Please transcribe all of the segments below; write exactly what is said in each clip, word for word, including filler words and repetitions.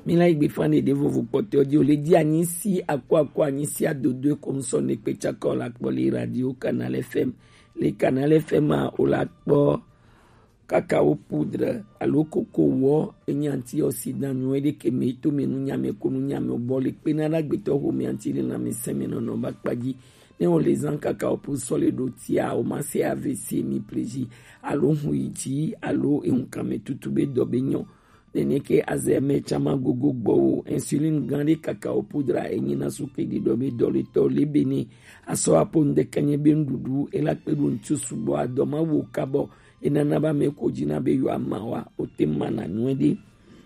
Mila igbe fane de vovo pote audio le di anisi akwa akwa anisi adodo comme son epecha ko la po les radio Canal F M les Canal F M a o la po cacao poudre alo coco wo eni antioxydant no ede ke meto menu nyame ko nu nyame bo le pena la gbeto ho mi anti le na me semeno no bakpaji ne on les en cacao pour solido tia o ma se A V C mi pleji alo huiti alo e un kame tutube do benyo neneke azeme chama gogo gbo insuline grande cacao poudre enyina suke di dobe dolito libeni aso aponde kanye bendudu ela pedu ntusubo adoma wo kabo enanaba meko jina be yo amawa otemana nwedi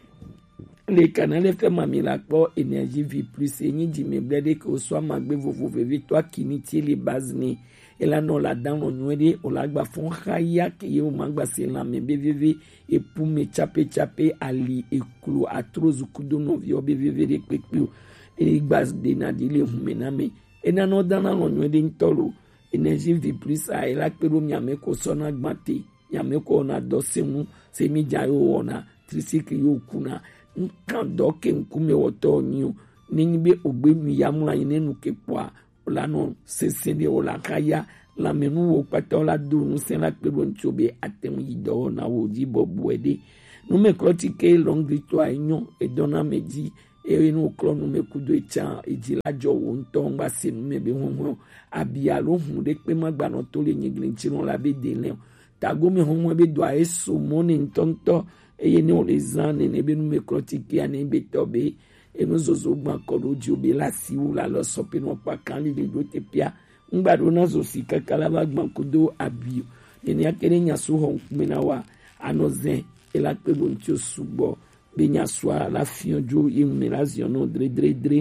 le Canal F M amila po énergie vie plus enyi di me blede ko so magbe vovo veve toi kiniti les bases ni ela no la dan no nwedi o la gba fon khaya ke yo magba se la me beveve e pou me chape chape ali e klo atrozu kudo no vio beveve de pekpio e gbas de na dile humename ena no dan no nwedi ntolo énergie vie plus a ela pero mi ameko so na gbate yameko na dosemu se mi jayo ona tricycle yo kuna nkan doke nkume woto nyu ninbe ogbe mi yamula yinenu kepoa ola no sesende ola kaya la menu wo pata ola do nu sen la pelo nchobe atem yido na wo di bobuede no me klotike long victoire enyo e dona meji e no klo no me kudo echa ejila jo wo nto ngba se no me be honho abia lo hu de pe magba no to le nyiglin chino la be de le tagomi honho be do aeso moni ntonto eye ne olezane ne be no me klotike ane be tobe e no zozo gba kodo jobe la siwu la lo sope no pa kan li do te pia ngba do na zo sika kala ba gba kodo abio ene akere nya so hon kumena wa anozen e la pe bon tio subo be nya swa la fionjo e melazion no dre dre dre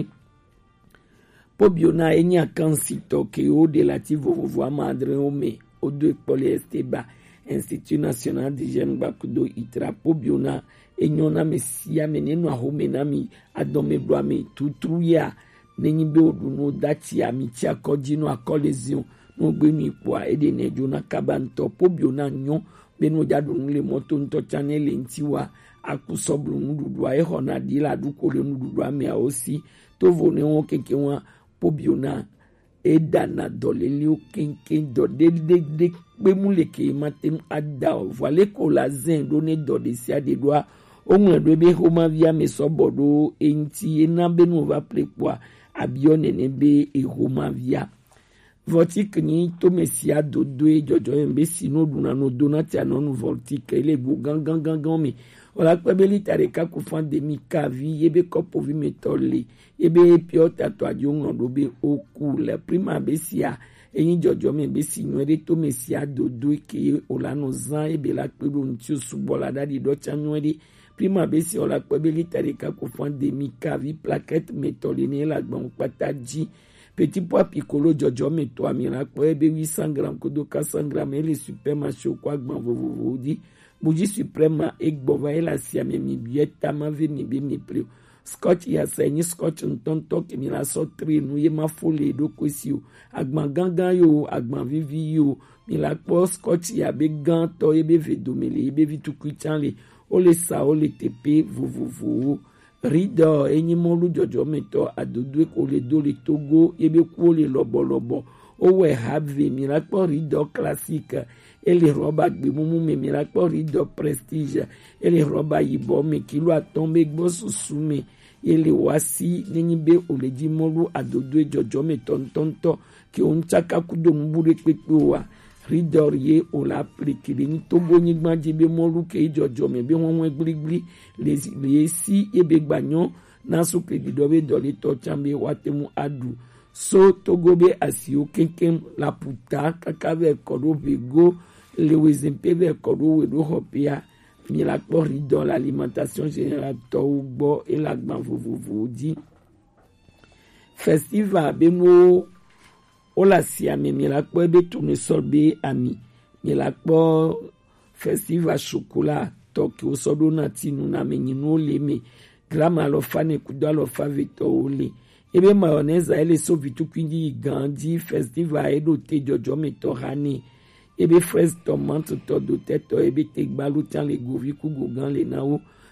pobiona enya kansito ke o de la tivo vo madre ome o de polyesteba Institut National d'Hygiène Bakudo Itra pobiona enyona mesia meneno ahomenami adome bloami tutruya nenyibe oduno dati amiti akojino akolezion no gbemi poa ede nejo na kabanto pobiona nyon beno jadun le moto nto channel ntiwa akusoblu ndudu aye hona dila dukole ndudu ami aosi to vone won kenkenwa pobiona edana dolelio kenken do de de de bemule ke matem ada voile ko la zen donné do de sia de doa onwe do be homa via me sobodo enti ena benu va prepoa abione ne be e homa via voltique ni to mesia do do e jojo embe sino duna no donati anon voltique ele go gangan gangan mi ola kwebeli tareka ku fan de mi kavi ebe kopo vi metole ebe piota to ajongo do be oku la prima besia eyin jojo me be sino ere to mesia do do ke ola no zan ebe la kwebo ntio subola dadi do chanwede prima besi ola kwebeli tareka ku fan de mi kavi plaquette metole ni la gbon pataji petit pois piccolo jojo me to amira ko ebe huit cents grammes kodo quatre cents grammes ele super macho kwa gbon vovovo di buji suprema egbova ela siame mi bieta ma ve mi be mi pleo scotch ya senyi scotch ntonto ke mi la so tri nu ye ma fole do kwesi o agban gangan yo agban vivi yo mi la po scotch ya be gan to ebe ve domele ebe vitu kwichanle o le sa o le tepe vovovo rido enyi molu jojo meto adodo ko le do le togo ebe ku le lobo lobo o we have mi la po rido classique ele roba gbe mumu me mi la po rido prestige ele roba yibo me kilo atombe gbo susume ele wasi nenyi be oleji molu adodo jojo meto ntonto ki on chaka kudo mbure pepewa ridor ye o la plikiri ni togo ni gbaje be molu ke jojo me be won won gbligbli les les si ebe gbanyo na so kredido be do le to chambe watemu adu so togo be asio kenken la puta kakave kodo bego le wezempe be kodo we do hopia mi la po ridor l'alimentation générale to gbo e la gban vovovo di festival be no ola si ami mi la po ebe tournesol be ami mi la po festival chocolat toki o sodo na tinu na menyino le me grama lo fane kudo lo favito ole ebe mayonnaise ele so vitu kwindi gandi festival edo te jojo me to hani ebe fraise tomate to do teto ebe te gbalu tan le govi ku gogan le nawo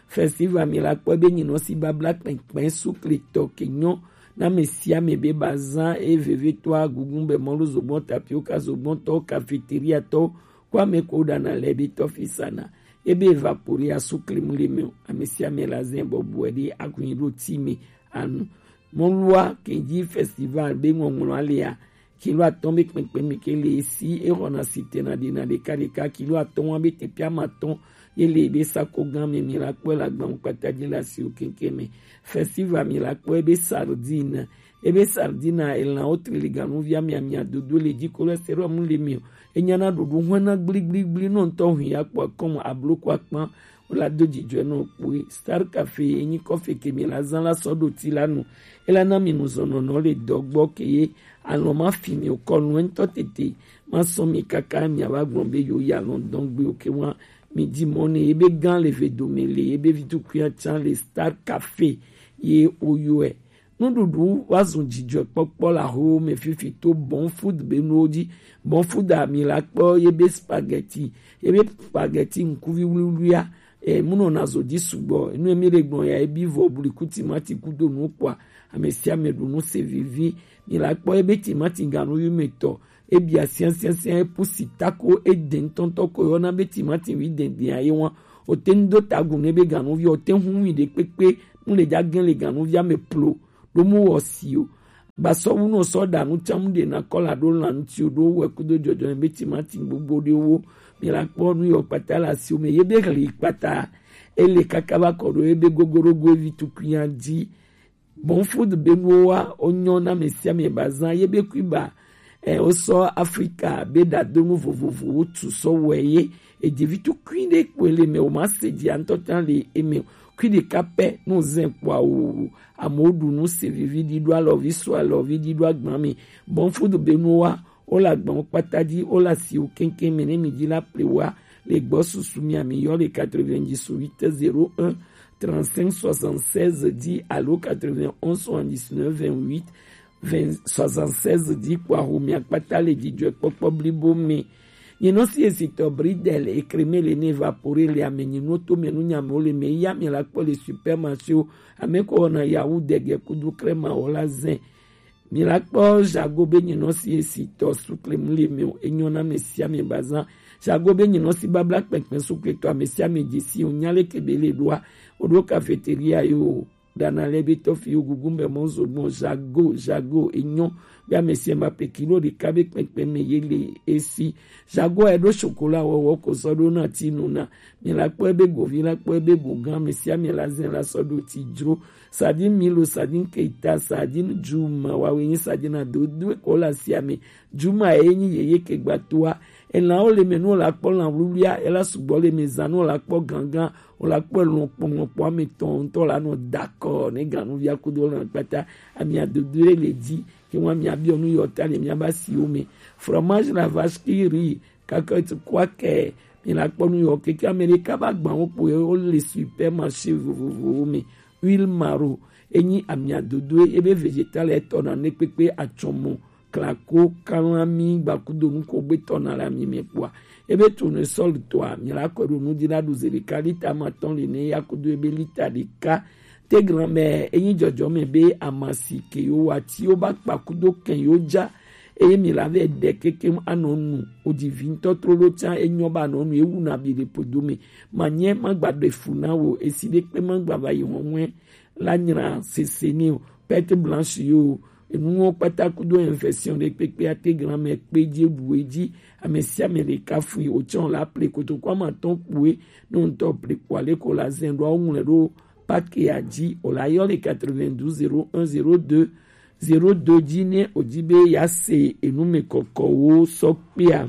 festival mi la kpo be nyino si babla kpenkpen sukle to kenyo na mesia me be bazan e veve toa gugumbe molo zobon tapioca zobon to cafeteria to kwa me koda na lebi to fisana ebe evapori asukle mleme amesia me la zembo buedi akuniro time anu monloi kenji festival be ngongolo alia kilo atombe kpenkpen mi kele si e rona cité na dina de kalika kilo atom be te pia maton yele be sakogan me miracle la gban pataji la si okenkeme festival miracle be sardine ebe sardina el na autre le ganu via mia mia dodo le di cholesterol mu le mi enyana dodo hwana gbli gbli gbli no nto hu ya kwa comme abloko akpan la doji jo no pui star cafe enyi coffee kemi la zan la sodo ti lanu ela na mi nu sono no le dogbo keye aloma fimi o konu ento tete ma so mi kaka mi abagbon be yo ya london gbe oke wa mi di money ebe gan le vedomele ebe vitu kuya chan le star cafe ye oyoe no dudu wazun jijo popo la ho me fifi to bon food be noji bon food a mi la po ebe spaghetti ebe spaghetti nkuvi wuluya e muno nazo di subo enu emire gbon ya ebi vo buliku timati kudo no kwa amesia medu no se vivi mi la po ebe timati ganu yumeto ebi asian sian sian pusi tako eden tonto ko yona be timati wi den den aye won o tendo tagun ebe ganu vi o ten hun wi de pepe mu le jagen le ganu vi ame plo do mu osio baso uno so danu chamde na kola do lan ti o do we kudo jojo ebe timati gbogbo de wo mi la po nu yo patala si o me yebe ri pata ele kakaba kodo ebe gogorogo vi tukuyan di bon food benwa onyo na mesia me bazan yebe kuba e o so Africa be da do nu vovovo tu so weye e de vitu kwinde kwele me o maseji antotan le eme kwide kape no zen kwa o amodu nu se vivi di do alovi so alovi di do agbami bon food benwa o la gbon patadi o la si o kenken mene mi di la plewa le gbo susu mi ami yo le quatre-vingt-dix-huit zéro un trente-cinq soixante-seize dix allo quatre-vingt-onze soixante-dix-neuf vingt-huit vingt soixante-seize dix kwa rumi akpata le di jo popo blibo me yeno si esito bridel e creme le ne evaporer le ameni noto menu nyamo le me ya mi la po le supermarché ameko na yaou dege kudu crema ola zen mi la po jago be yeno si esito sukle mle me enyona mesia me bazan jago be yeno si babla pekpen sukle to mesia me disi onyale kebele doa odo cafeteria yo dana lebe to fi gugumbe monzo bon jago jago enyon bia mesie ma pe kilo de kabe pepe me yele esi jago edo chocolat wo ko sodo na tinu na mi la po ebe go vi la po ebe go gan mesie mi la zen la sodo ti dro sadin milo sadin keita sadin juma wa wen sadin do do ko la siame juma enyi yeye ke gbatua ela o le menu la po la lulia ela subo le mezano la po gangan o la po lon pon pon me ton to la no d'accord ne ganu via kudo la pata amia de deux le dit que moi mi abi onu yota le mi abasi o me fromage la vache qui rit kaka tu quoi que mi la po nu yo ke America ba gban o po o le supermarché vous me huile maro enyi amia de deux ebe végétal et on en pepe achomo klako kalami bakudo nko betona la mi mepwa ebe tourne sol toi mi la ko nu dina duzeli kalita maton le ne yakudo ebe litadika te grand-mère enyi jojo me be amasi ke yo ati o ba pakudo ken yo ja e mi la ve de keke anonu o divin to trolo cha enyo ba nonu ewu na bi de podome manye magbade funa wo eside pe magbaba yi wonwe la nyra seseni o pete blanche yo enu pata kudo infection de pepe ate grand-mère peje bueji amesi amerika fui o chon la ple koto kwa maton poué non to ple kwale ko la zendo on le ro pake aji o la yo le quatre-vingt-douze zéro un zéro deux zéro deux dine odibe yase enu me kokko sokpia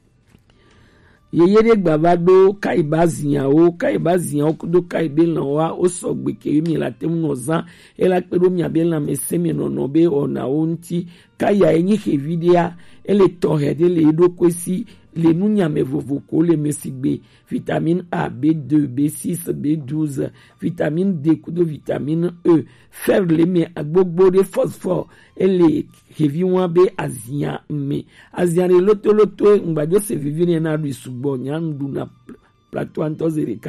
yeye de gbavado kaibazia o kaibazia o kudo kaibe lanwa o sogbe ke mi la temu nozan e la pedo mi abela mesemi no no be ona onti kaya enyi hevidia ele torede le do kwesi le nunya me vovoko le mesigbe vitamine A, B deux, B six, B douze, vitamine D, kudo vitamine E, fer le me agbogbo de phosphore ele heviwa be azia me azia le loto loto ngbajo se vivine na ru subo nyandu na plateau antozereka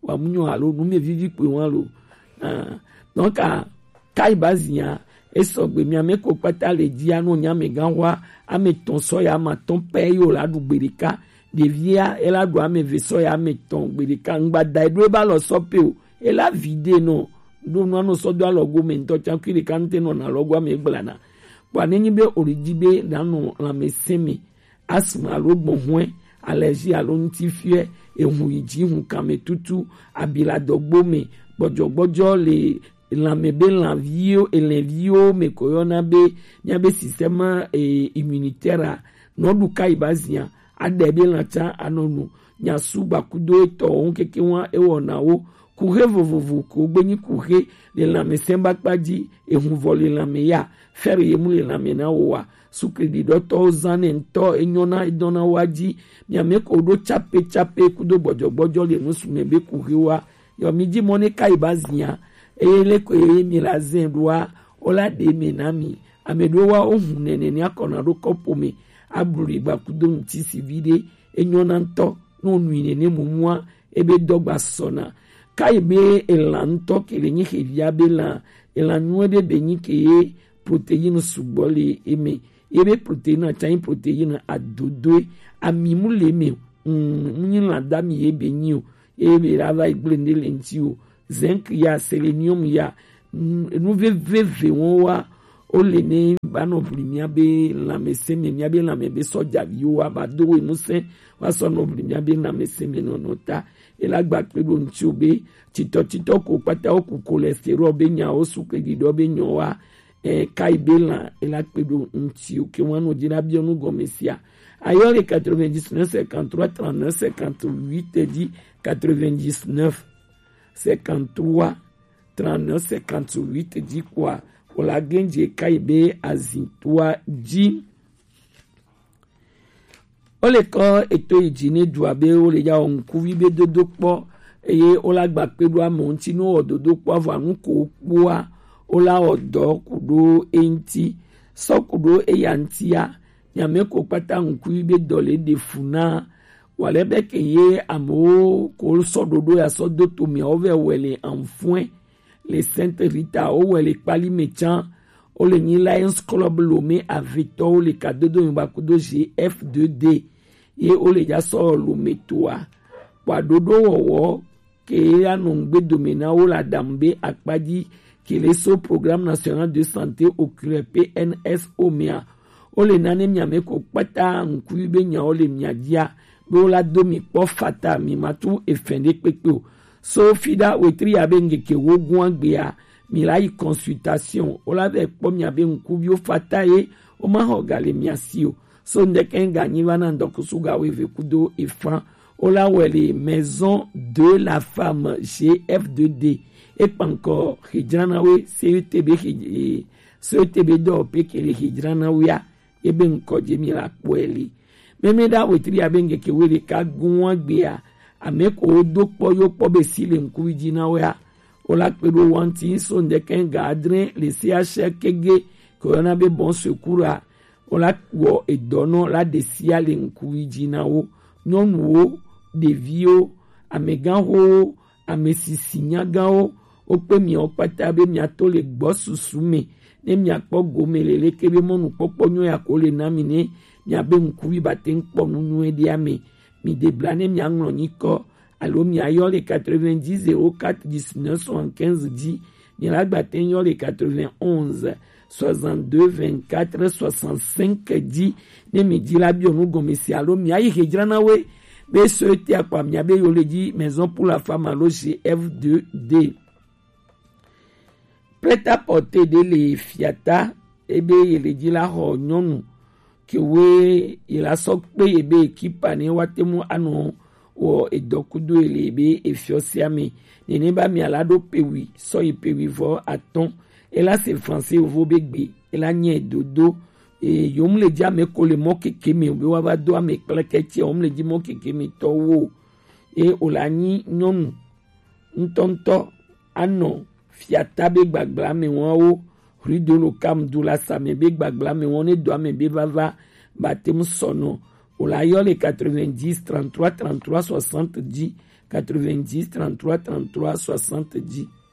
wa munyo alo nu me vivi pe won lo ah donc a kai bazia eso gbe mi ameko pata le di anu nya me ganwa ame ton so ya ma ton pe yo la du gberika de via ela do ame ve so ya me ton gberika ngba dai do ba lo so pe o ela vide no do no no so do alogo me nto chan kiri kante no na logo ame gblana kwa nenyi be orijibe nanu la mesemi asma lo gbon hwen allergie alo ntifie ehun iji hun kame tutu abila dogbo me gbojogbojo le la mebe la vio et les vio me koyona be nya be système eh, immunitaire no du kai bazia adebe la cha anonu nya suba kudo to onke kiwa e wona wo kuhe vovovo ko gbeni kuhe le la mesemba kpaji ehun vole la meya faire yemu le la mena wa sukri do to zanen to enyona idona waji nya me ko do chape chape kudo gbojogbojo le nusu mebe kuhe wa yo miji mone kai bazia ele ko yemi la zendwa ola de menami amedowa ohun nene ni akona ro kopo mi aburi gba kudo nti sivide enyona nto no nuine ne mumwa ebe dogba sona kai be elanto kele nyi hevia be la elanwo de benyi ke protein subole eme ebe protein atain protein adodo amimule me munyi la dami ebe nyi o ebe rava igbende lenti o zinc ya selenium ya nous veve wa o le ne ba no primia be la meseme mia be la mebe soja bi wa ba do we muse wa so no primia be na meseme no nota e la gba pe do nti obe tito tito ko pata o ku cholesterol be nya o suke di do be nyo wa e kai be la e la pe do nti o ke wan o dira bi onu gomesia ayo le quatre-vingt-dix-neuf cinquante-trois trente-neuf cinquante-huit dit quatre-vingt-dix-neuf cinquante-trois trente-neuf cinquante-huit dit quoi ola genje kaibe azintwa ji ole ko eto ijine duabe ole ya onkuwi be dodo po eye ola gba pe do amonti no ododo po avanu ko poa ola odo kudo enti so kudo eyantia nyame ko pata nkuwi be dole de funa wale be keye amo ko sododo ya sodo mi ove wele enfouin les Sainte Rita o wele pali mechan o le ni Lions Club Lomé avito le cadeau de mbakudo G F deux D ye o le ja so Lomé toa kwa dodo wo ke ya no ngbe domena o la dambe akpaji ke le so programme national de santé oculaire P N S O M E A o le nane miame ko pata nkuibe nya o le miadia bo la domi po fata mi matu efende pepe so fida wetri abenge ke wogun agbea mi la consultation o la ve po mi abe nkubio fata ye o ma ho gale mi asio so ndeken ganyi wana ndokusuga we ve kudo efan o la wele maison de la femme G F deux D et pas encore hijrana we C E T B C E T B do pe ke hijrana we ya ebe nko je mi la kweli meme da wetri abenge ke we ka gun agbea ameko do po yo po be sile nkuiji na wa ola pelo wanti so ndeken gadrin le C H kege ko na be bon secours ola wo edono la de sia le nkuiji na wo non wo de vio amegan ho amesisinya ga o o pe mi o pata be mi atole gbo susume ne mi apo gomelele kebe monu popo nyo ya ko le na mi ne mi abe nkuwi baten po nunu e dia me mi deblane mi anglo niko alo mi ayo le quatre-vingt-dix zéro quatre dix-neuf soixante-quinze dit mi la baten yo le quatre-vingt-onze soixante-deux vingt-quatre soixante-cinq dit ne mi di la bi onu gomesi alo mi ayi hejrana we be so ete akwa mi abe yo le di maison pour la femme alo G F deux D prêt à porter de le fiata ebe le di la ho nyonu que we il a sokpe ebe ekipa ne watemu anu wo edokudo elebe efiosiame ne ne ba mi alado pewi so ipewi vo aton ela c'est français ovo begbe ela nye dodo e yom le dia me ko le mo keke mi obi wa ba do ame kleketi om le di mo keke mi to wo e olani nyonu ntonto ano fiata be gbagbla me won wo ridolo kam dula same be gbagbla me won e do ame be vava batem sono o la yo le quatre-vingt-dix trente-trois trente-trois soixante dit quatre-vingt-dix, trente-trois, trente-trois, soixante-dix.